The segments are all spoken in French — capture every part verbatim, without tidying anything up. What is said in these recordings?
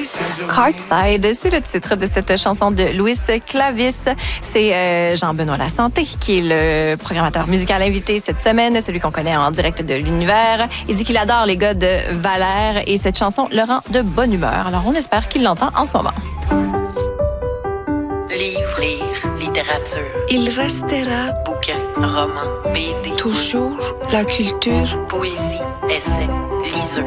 Cardside, c'est le titre de cette chanson de Louis Clavis. C'est euh, Jean-Benoît Lasanté qui est le programmateur musical invité cette semaine, celui qu'on connaît en direct de l'univers. Il dit qu'il adore les gars de Valère et cette chanson le rend de bonne humeur. Alors on espère qu'il l'entend en ce moment. Livre, lire, littérature. Il restera Bouquin, roman, B D. toujours la culture. Poésie, essai, liseux.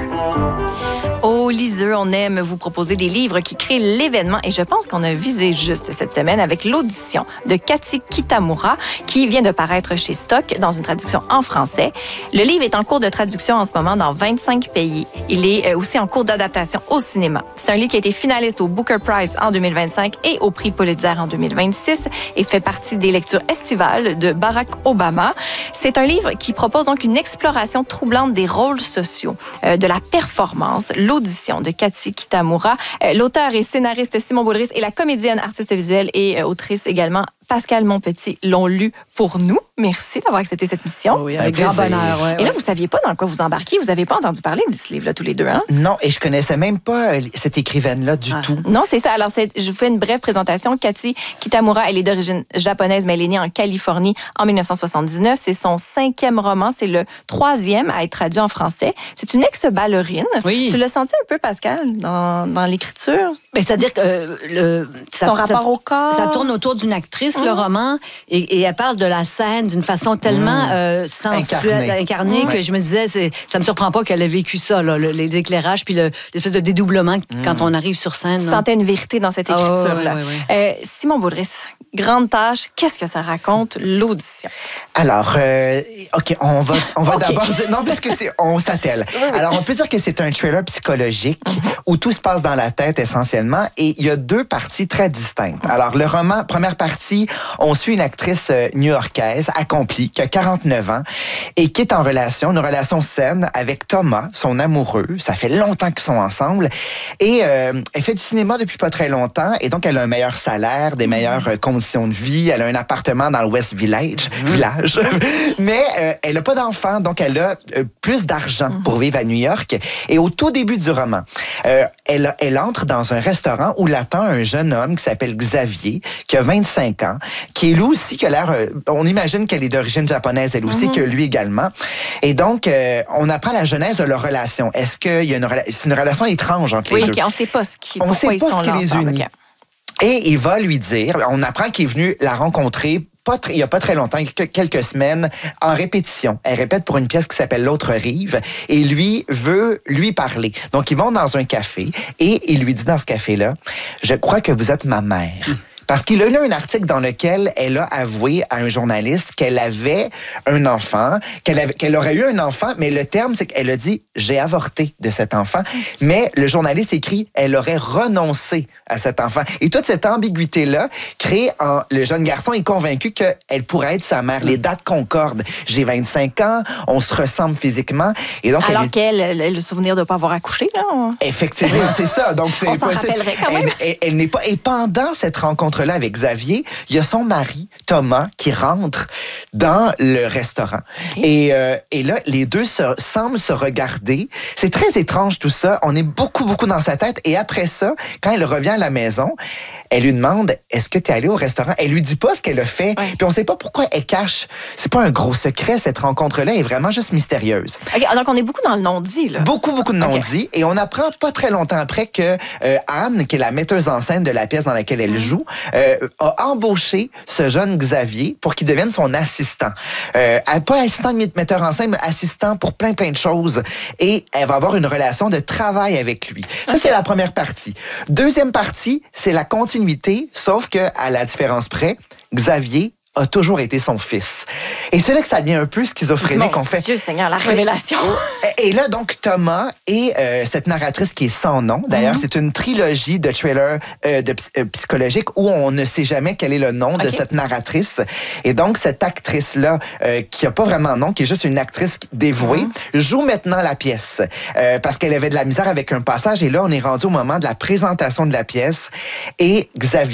Au Liseux, on aime vous proposer des livres qui créent l'événement et je pense qu'on a visé juste cette semaine avec l'audition de Cathy Kitamura qui vient de paraître chez Stock dans une traduction en français. Le livre est en cours de traduction en ce moment dans vingt-cinq pays. Il est aussi en cours d'adaptation au cinéma. C'est un livre qui a été finaliste au Booker Prize en deux mille vingt-cinq et au prix Pulitzer en deux mille vingt-six et fait partie des lectures estivales de Barack Obama. C'est un livre qui propose donc une exploration troublante des rôles sociaux, euh, de la performance, l'audition de Cathy Kitamura. Euh, l'auteur et scénariste Simon Boulris et la comédienne, artiste visuelle et euh, autrice également Pascal Monpetit l'ont lu pour nous. Merci d'avoir accepté cette mission. Oui, avec grand bonheur. Ouais, et là, ouais. vous ne saviez pas dans quoi vous embarquiez. Vous n'avez pas entendu parler de ce livre-là tous les deux, hein? Non, et je connaissais même pas cette écrivaine-là du Ah. tout. Non, c'est ça. Alors, c'est, je vous fais une brève présentation. Cathy Kitamura, elle est d'origine japonaise, mais elle est née en Californie en dix-neuf cent soixante-dix-neuf. C'est son cinquième roman. C'est le troisième à être traduit en français. C'est une ex-ballerine. Oui. Tu l'as senti un peu, Pascal, dans, dans l'écriture? Ben, c'est-à-dire que euh, le, ça, Son ça- rapport au corps. ça tourne autour d'une actrice, Mmh. le roman, et, et elle parle de la scène d'une façon tellement euh, sensuelle, Incarnée. incarnée, Mmh. que je me disais, c'est, ça me surprend pas qu'elle ait vécu ça, là, le- les éclairages, puis le- l'espèce de dédoublement quand on arrive sur scène. Tu là. sentais une vérité dans cette Ah, ouais, écriture-là. ouais, ouais, ouais. Euh, Simon Boulris, grande tâche. Qu'est-ce que ça raconte, l'audition? Alors, euh, OK, on va, on va OK. d'abord dire... Non, parce que c'est... On s'attelle. Alors, on peut dire que c'est un thriller psychologique où tout se passe dans la tête essentiellement et il y a deux parties très distinctes. Alors, le roman, première partie, on suit une actrice euh, new-yorkaise accomplie qui a quarante-neuf ans et qui est en relation, une relation saine avec Thomas, son amoureux. Ça fait longtemps qu'ils sont ensemble et euh, elle fait du cinéma depuis pas très longtemps et donc elle a un meilleur salaire, des meilleures euh, conditions de vie. Elle a un appartement dans le West Village, village. mais euh, elle n'a pas d'enfant, donc elle a euh, plus d'argent pour vivre à New York. Et au tout début du roman, euh, elle, elle entre dans un restaurant où l'attend un jeune homme qui s'appelle Xavier, qui a vingt-cinq ans, qui est lui aussi, qui a l'air... euh, on imagine qu'elle est d'origine japonaise, elle aussi, que lui également. Et donc, euh, on apprend la genèse de leur relation. Est-ce qu'il y a une, rela- c'est une relation étrange entre les OK, deux? on ne sait pas ce qui, On pourquoi sait ils pas sont ce qui là les ensemble. unit. OK. Et il va lui dire, on apprend qu'il est venu la rencontrer pas très, il n'y a pas très longtemps, quelques, quelques semaines, en répétition. Elle répète pour une pièce qui s'appelle L'autre rive et lui veut lui parler. Donc, ils vont dans un café et il lui dit dans ce café-là, « Je crois que vous êtes ma mère. » Parce qu'il a lu un article dans lequel elle a avoué à un journaliste qu'elle avait un enfant, qu'elle, avait, qu'elle aurait eu un enfant, mais le terme, c'est qu'elle a dit « j'ai avorté de cet enfant ». Mais le journaliste écrit « elle aurait renoncé à cet enfant ». Et toute cette ambiguïté-là crée en... Le jeune garçon est convaincu qu'elle pourrait être sa mère. Les dates concordent. J'ai vingt-cinq ans, on se ressemble physiquement. Et donc, Alors elle... qu'elle, elle a le souvenir de ne pas avoir accouché, là. Effectivement, c'est ça. Donc, c'est On s'en possible. rappellerait quand même. Elle, elle, elle n'est pas... Et pendant cette rencontre-là avec Xavier, il y a son mari, Thomas, qui rentre dans le restaurant. Okay. Et, euh, et là, les deux se, semblent se regarder. C'est très étrange tout ça. On est beaucoup, beaucoup dans sa tête. Et après ça, quand elle revient à la maison, elle lui demande, est-ce que tu es allé au restaurant? Elle lui dit pas ce qu'elle a fait. Ouais. Puis on sait pas pourquoi elle cache. C'est pas un gros secret, cette rencontre-là. Elle est vraiment juste mystérieuse. Okay, donc on est beaucoup dans le non-dit, là. Beaucoup, beaucoup de non-dit. Okay. Et on apprend pas très longtemps après que euh, Anne, qui est la metteuse en scène de la pièce dans laquelle elle joue, euh, a embauché ce jeune Xavier pour qu'il devienne son assistant. Euh, pas assistant de metteur en scène, mais assistant pour plein, plein de choses. Et elle va avoir une relation de travail avec lui. Ça, okay. c'est la première partie. Deuxième partie, c'est la continuité, sauf que, à la différence près, Xavier a toujours été son fils. Et c'est là que ça devient un peu schizophrénique. Mon on fait. Dieu Seigneur, la révélation. Et là, donc, Thomas et euh, cette narratrice qui est sans nom. D'ailleurs, mm-hmm. c'est une trilogie de thrillers euh, de, euh, psychologiques où on ne sait jamais quel est le nom okay. de cette narratrice. Et donc, cette actrice-là, euh, qui n'a pas vraiment de nom, qui est juste une actrice dévouée, mm-hmm. joue maintenant la pièce. Euh, parce qu'elle avait de la misère avec un passage. Et là, on est rendu au moment de la présentation de la pièce. Et Xavier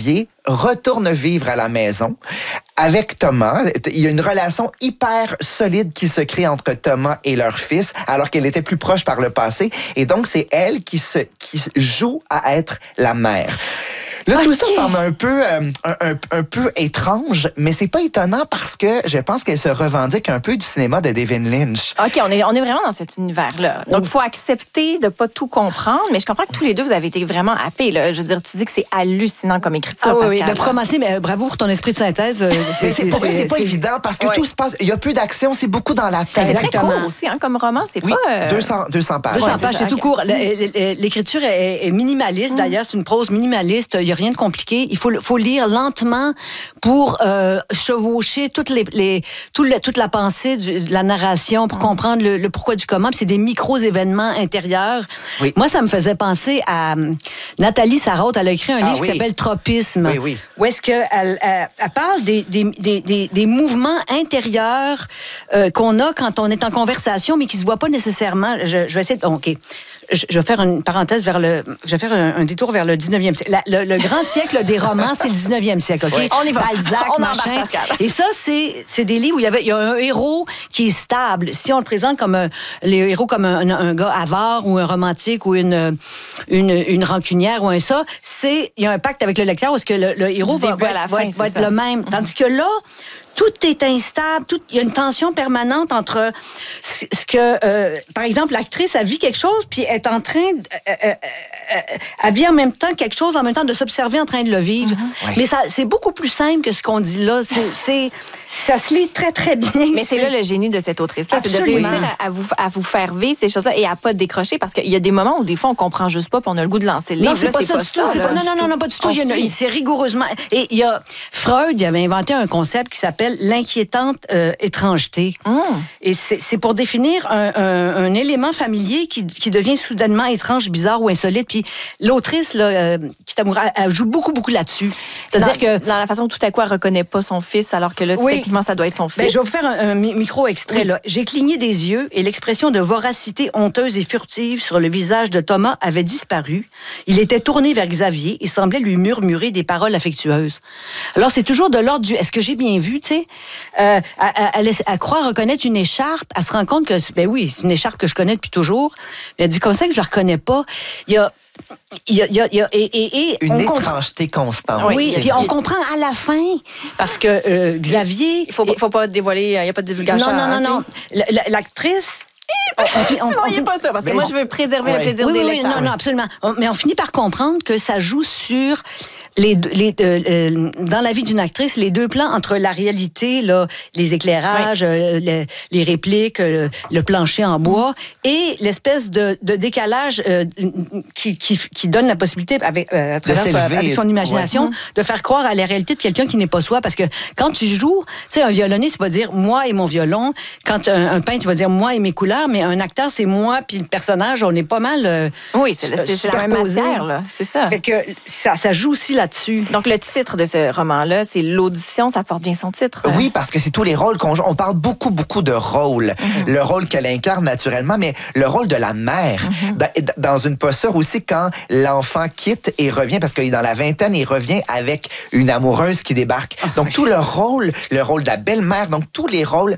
retourne vivre à la maison avec Thomas. Il y a une relation hyper solide qui se crée entre Thomas et leur fils, alors qu'elle était plus proche par le passé. Et donc, c'est elle qui, se, qui joue à être la mère. Là, okay. Tout ça semble un peu, euh, un, un, un peu étrange, mais c'est pas étonnant parce que je pense qu'elle se revendique un peu du cinéma de David Lynch. OK, on est, on est vraiment dans cet univers-là. Donc, il faut accepter de pas tout comprendre, mais je comprends que tous les deux, vous avez été vraiment happés. Là. Je veux dire, tu dis que c'est hallucinant comme écriture. Ah oui, oui. Ben, pour commencer, mais, euh, bravo pour ton esprit de synthèse. Euh, c'est, c'est, pour vrai, c'est pas c'est... évident parce que ouais. tout se passe, il y a peu d'action, c'est beaucoup dans la tête. C'est très court aussi, hein, comme roman, c'est oui, pas... Euh... deux cents, deux cents pages. deux cents pages, c'est, c'est tout court. L'écriture est, est minimaliste, mm. d'ailleurs, c'est une prose minimaliste, il n'y a rien de compliqué. Il faut, faut lire lentement pour euh, chevaucher toutes les, les, tout le, toute la pensée du, de la narration, pour mmh. comprendre le, le pourquoi du comment. Puis c'est des micro-événements intérieurs. Oui. Moi, ça me faisait penser à euh, Nathalie Sarraute. Elle a écrit un ah, livre oui. qui s'appelle Tropisme. Oui, oui. Où est-ce qu'elle elle, elle parle des, des, des, des, des mouvements intérieurs euh, qu'on a quand on est en conversation, mais qui ne se voient pas nécessairement. Je, je vais essayer de... OK. Je, je vais faire une parenthèse vers le... Je vais faire un, un détour vers le dix-neuvième siècle. La, le, le grand siècle des romans, c'est le dix-neuvième siècle, OK? Oui. On y va. Balzac, on machin. Et ça, c'est, c'est des livres où il y, avait, il y a un héros qui est stable. Si on le présente comme un, les héros comme un, un gars avare ou un romantique ou une, une, une rancunière ou un ça, c'est... Il y a un pacte avec le lecteur où est-ce que le, le héros va, va, va, fin, va être le même. Mm-hmm. Tandis que là... Tout est instable, tout, il y a une tension permanente entre ce, ce que, euh, par exemple, l'actrice, elle vit quelque chose, puis elle est en train, de, euh, euh, euh, elle vit en même temps quelque chose, en même temps de s'observer en train de le vivre. Mm-hmm. Oui. Mais ça, c'est beaucoup plus simple que ce qu'on dit là. C'est, c'est, ça se lit très, très bien. Mais c'est, c'est là le génie de cette autrice-là, c'est de réussir à, à, vous, à vous faire vivre ces choses-là et à pas décrocher, parce qu'il y a des moments où des fois on comprend juste pas, puis on a le goût de lancer le livre. Non, c'est, là, pas, c'est ça, pas ça. C'est pas, non, non, non, non, pas du tout. Il y a, c'est rigoureusement. Et il y a Freud, il avait inventé un concept qui s'appelle l'inquiétante euh, étrangeté. Mm. Et c'est, c'est pour définir un, un, un élément familier qui, qui devient soudainement étrange, bizarre ou insolite. Puis l'autrice, là, euh, Kitamura, elle joue beaucoup, beaucoup là-dessus. C'est-à-dire dans, que... Dans la façon où tout à coup, elle reconnaît pas son fils, alors que là, oui. techniquement, ça doit être son fils. Ben, je vais vous faire un, un micro-extrait. Oui. Là. J'ai cligné des yeux et l'expression de voracité honteuse et furtive sur le visage de Thomas avait disparu. Il était tourné vers Xavier et semblait lui murmurer des paroles affectueuses. Alors, c'est toujours de l'ordre du « est-ce que j'ai bien vu », tu sais? Euh, Elle, elle, elle croit reconnaître une écharpe. Elle se rend compte que, ben oui, c'est une écharpe que je connais depuis toujours. Mais elle dit comme ça que je la reconnais pas. Il y a... Il y a, il y a, il y a et, et, et une on étrangeté comprend... constante. Oui, puis on comprend à la fin, parce que euh, Xavier... Il faut, et... faut pas dévoiler, il n'y a pas de divulgation. Non, non, non, non. L'actrice... On, on, on, on, pas ça, parce que moi, je veux préserver ouais. le plaisir oui, des oui, lecteurs. Non, non, absolument. Mais on finit par comprendre que ça joue sur... Les, les, euh, euh, dans la vie d'une actrice, les deux plans entre la réalité, là, les éclairages, oui. euh, les, les répliques, euh, le plancher en bois, mmh. et l'espèce de, de décalage euh, qui, qui, qui donne la possibilité, avec, euh, à travers sa, avec son imagination, ouais. de faire croire à la réalité de quelqu'un qui n'est pas soi. Parce que quand tu joues, tu sais, un violoniste va dire « moi et mon violon ». Quand un, un peintre va dire « moi et mes couleurs », mais un acteur, c'est moi, puis le personnage, on est pas mal euh, Oui, c'est, c'est, c'est la même matière, là. C'est ça. Fait que ça, ça joue aussi là Dessus. Donc, le titre de ce roman-là, c'est L'Audition. Ça porte bien son titre. Oui, parce que c'est tous les rôles qu'on joue. On parle beaucoup, beaucoup de rôles. Mm-hmm. Le rôle qu'elle incarne naturellement, mais le rôle de la mère. Mm-hmm. Dans une posture aussi, quand l'enfant quitte et revient, parce qu'il est dans la vingtaine, il revient avec une amoureuse qui débarque. Oh, donc, oui. tout le rôle, le rôle de la belle-mère, donc tous les rôles,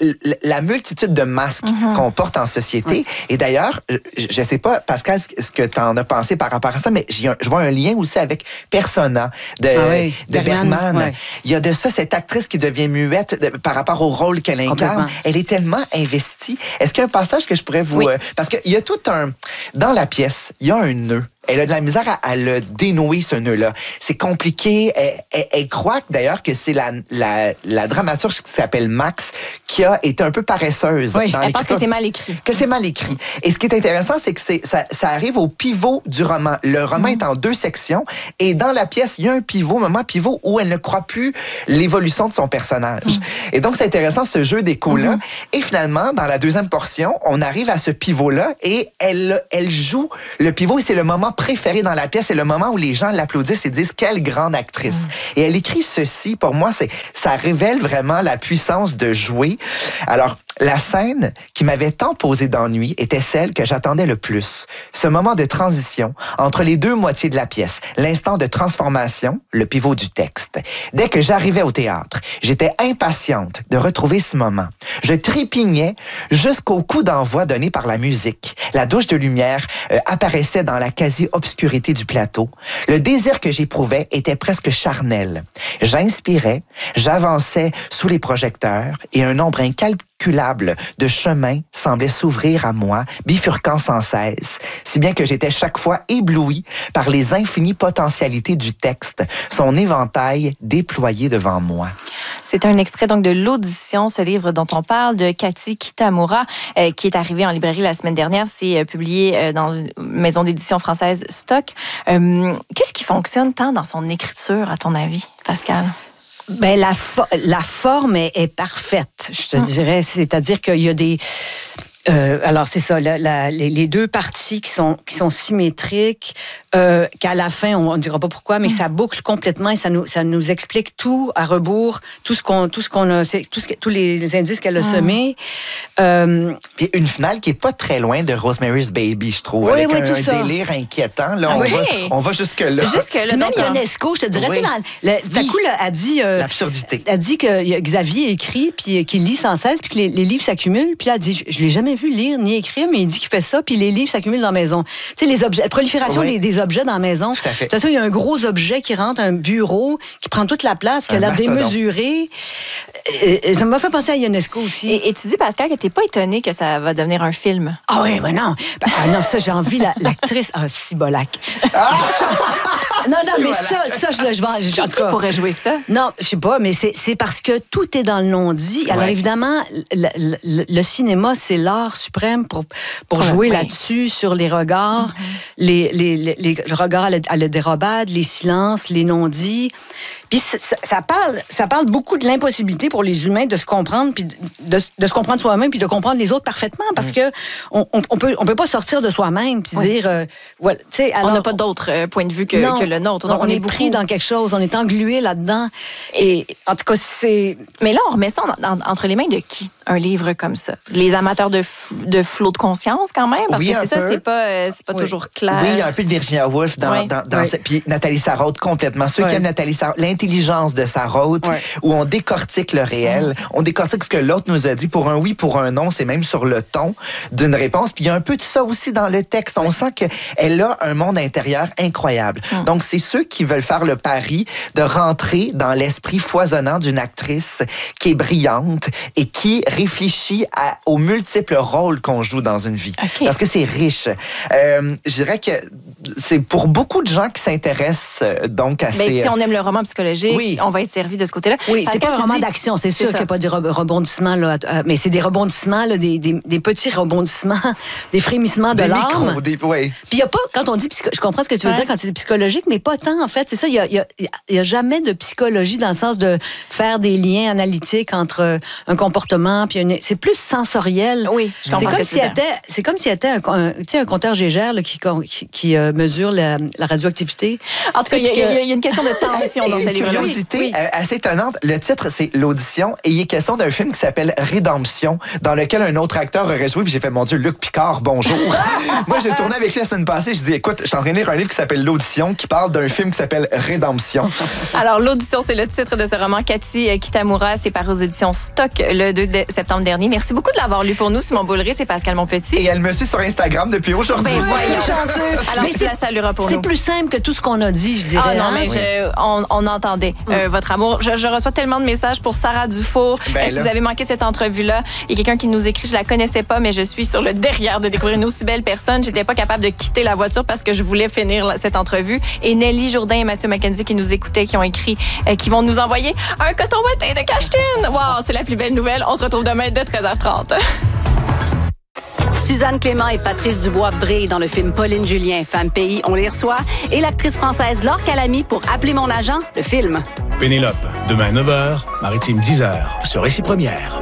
la multitude de masques mm-hmm. qu'on porte en société. Oui. Et d'ailleurs, je ne sais pas, Pascal, ce que tu en as pensé par rapport à ça, mais je vois un lien aussi avec Persona de, ah oui, de Bergman. Bergman. Ouais. Il y a de ça, cette actrice qui devient muette de, par rapport au rôle qu'elle incarne. Elle est tellement investie. Est-ce qu'il y a un passage que je pourrais vous... Oui. Euh, parce qu'il y a tout un... Dans la pièce, il y a un nœud. Elle a de la misère à, à le dénouer, ce nœud-là. C'est compliqué. Elle, elle, elle croit d'ailleurs que c'est la, la, la dramaturge qui s'appelle Max qui a été un peu paresseuse. Oui, dans elle pense que c'est mal écrit. Que c'est mal écrit. Et ce qui est intéressant, c'est que c'est, ça, ça arrive au pivot du roman. Le roman mm. est en deux sections et dans la pièce, il y a un pivot, un moment pivot où elle ne croit plus l'évolution de son personnage. Mm. Et donc, c'est intéressant ce jeu d'écho-là. Mm. Et finalement, dans la deuxième portion, on arrive à ce pivot-là et elle, elle joue le pivot et c'est le moment préféré dans la pièce, c'est le moment où les gens l'applaudissent et disent « Quelle grande actrice! » Et elle écrit ceci, pour moi, c'est, ça révèle vraiment la puissance de jouer. Alors, La scène qui m'avait tant posé d'ennui était celle que j'attendais le plus. Ce moment de transition entre les deux moitiés de la pièce, l'instant de transformation, le pivot du texte. Dès que j'arrivais au théâtre, j'étais impatiente de retrouver ce moment. Je trépignais jusqu'au coup d'envoi donné par la musique. La douche de lumière euh, apparaissait dans la quasi-obscurité du plateau. Le désir que j'éprouvais était presque charnel. J'inspirais, j'avançais sous les projecteurs et un nombre incalculable de chemins semblait s'ouvrir à moi, bifurquant sans cesse, si bien que j'étais chaque fois ébloui par les infinies potentialités du texte, son éventail déployé devant moi. C'est un extrait donc de l'audition, ce livre dont on parle, de Cathy Kitamura, euh, qui est arrivé en librairie la semaine dernière. C'est euh, publié euh, dans une maison d'édition française Stock. Euh, qu'est-ce qui fonctionne tant dans son écriture, à ton avis, Pascal? Ben la, fo- la forme est, est parfaite, je te hum. dirais. C'est-à-dire qu'il y a des... Euh, alors, c'est ça, la, la, les, les deux parties qui sont, qui sont symétriques, euh, qu'à la fin, on ne dira pas pourquoi, mais mmh. ça boucle complètement et ça nous, ça nous explique tout à rebours, tout ce qu'on, tout ce qu'on a, c'est, tout ce, tous les indices qu'elle a mmh. semés. Euh, et une finale qui n'est pas très loin de Rosemary's Baby, je trouve, oui, avec oui, un, tout un ça. délire inquiétant. Là, on, oui. va, on va jusque-là. Jusque-là. Puis même donc, Ionesco, je te dirais, oui. dans, le, oui. d'un coup, là, a dit... Euh, L'absurdité. A dit que Xavier écrit, puis qu'il lit sans cesse, puis que les, les livres s'accumulent. Puis là, elle dit, je, je l'ai jamais vu lire ni écrire, mais il dit qu'il fait ça, puis les livres s'accumulent dans la maison. Tu sais, les objets, la prolifération oui. des, des objets dans la maison. Tout à fait. De toute façon, il y a un gros objet qui rentre, un bureau, qui prend toute la place, qui a l'air démesuré. Et, et ça m'a fait penser à Ionesco aussi. Et, et tu dis, Pascal, que t'es pas étonné que ça va devenir un film. Ah oui, ben non. Ben, ah non, ça, j'ai envie, la, l'actrice... Ah, Cibolac. Ah! non, non, mais ça, ça, je, je vais... Qui, en tout cas, qui pourrait jouer ça? Non, je sais pas, mais c'est, c'est parce que tout est dans le non-dit. Alors, ouais. évidemment, le, le, le cinéma, c'est l'art suprême pour, pour ouais, jouer ouais. là-dessus, sur les regards, mm-hmm. les, les, les, les regards à la, à la dérobade, les silences, les non-dits. Puis ça, ça, parle, ça parle beaucoup de l'impossibilité pour les humains de se comprendre, puis de, de, de se comprendre soi-même, puis de comprendre les autres parfaitement, parce mm. que on, on, on peut, on peut pas sortir de soi-même, puis oui. dire, euh, voilà, tu sais, alors, on n'a pas d'autre euh, point de vue que, non, que le nôtre. Donc on, on est, est pris beaucoup... dans quelque chose, on est englué là-dedans, et en tout cas c'est. Mais là, on remet ça en, en, entre les mains de qui, un livre comme ça? Les amateurs de, f, de flot de conscience, quand même, parce oui, que c'est ça, peu. c'est pas, euh, c'est pas oui. toujours clair. Oui, il y a un peu de Virginia Woolf dans, oui. dans, dans oui. ce, puis Nathalie Sarraute complètement. Ceux oui. qui aiment Nathalie Sarraute, l'intelligence de Sarraute, oui. où on décortique le réel, mmh. on décortique ce que l'autre nous a dit pour un oui, pour un non, c'est même sur le ton d'une réponse. Puis il y a un peu de ça aussi dans le texte. On sent qu'elle a un monde intérieur incroyable. Mmh. Donc c'est ceux qui veulent faire le pari de rentrer dans l'esprit foisonnant d'une actrice qui est brillante et qui réfléchit à, aux multiples rôles qu'on joue dans une vie. Okay. Parce que c'est riche. Euh, je dirais que c'est pour beaucoup de gens qui s'intéressent euh, donc à Mais ces... si on aime le roman psychologique, oui. on va être servi de ce côté-là. Oui, Parce c'est pas un roman dis... d'action, c'est, c'est sûr qu'il n'y a pas de rebondissements, là, euh, mais c'est des rebondissements, là, des, des, des petits rebondissements, des frémissements de des l'âme. Micros, des oui. Puis il n'y a pas, quand on dit, psycho... je comprends ce que tu veux ouais. dire quand c'est psychologique, mais pas tant, en fait. C'est ça, il n'y a, y a, y a jamais de psychologie dans le sens de faire des liens analytiques entre un comportement, puis une... c'est plus sensoriel. Oui, je comprends c'est comme s'il était, c'est comme s'il y était un, un, un compteur Gégère là, qui, qui, qui euh, mesure la, la radioactivité. En tout cas, il y, y, y a une question de tension dans cette livre-là. Une curiosité oui. euh, assez étonnante. Le titre, c'est L'Audition, et il est question d'un film qui s'appelle Rédemption, dans lequel un autre acteur aurait joué, puis j'ai fait, mon Dieu, Luc Picard, bonjour. Moi, j'ai tourné avec lui la semaine passée, je dis, écoute, je suis en train de lire un livre qui s'appelle L'Audition, qui parle d'un film qui s'appelle Rédemption. Alors, L'Audition, c'est le titre de ce roman. Cathy Kitamura, c'est paru aux éditions Stock le deux septembre dernier. Merci beaucoup de l'avoir lu pour nous, Simon Boulré, c'est Pascal Monpetit. Et elle me suit sur Instagram depuis aujourd'hui. Ben voyons. Alors, mais tu la salueras pour c'est nous. C'est plus simple que tout ce qu'on a dit, je dirais. Ah non, mais oui. je, on, on entendait euh, mm. votre amour. Je, je reçois tellement de messages pour Sarah Dufault. Ben si vous avez manqué cette entrevue-là, il y a quelqu'un qui nous écrit, je la connaissais pas, mais je suis sur le derrière de découvrir une aussi belle personne. J'étais pas capable de quitter la voiture parce que je voulais finir cette entrevue. Et Nelly Jourdain et Mathieu Mackenzie qui nous écoutaient, qui ont écrit, euh, qui vont nous envoyer un coton ouaté de Cacheton. Wow, c'est la plus belle nouvelle. On se retrouve demain dès treize heures trente. Suzanne Clément et Patrice Dubois brillent dans le film Pauline Julien, Femme Pays, on les reçoit. Et l'actrice française Laure Calamy pour Appeler mon agent, le film. Pénélope, demain neuf heures, Maritime dix heures, sur Récit Première.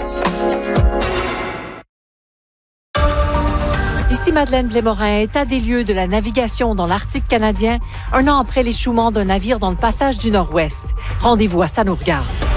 Ici Madeleine Blais-Morin, état des lieux de la navigation dans l'Arctique canadien, un an après l'échouement d'un navire dans le passage du Nord-Ouest. Rendez-vous à Ça nous regarde.